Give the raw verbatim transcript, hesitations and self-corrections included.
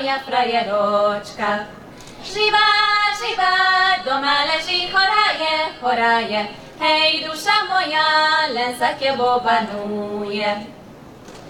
moja frajeročka. Živá, živá, doma leží, choraje, choraje. Hej, duša moja, len za tebou panuje.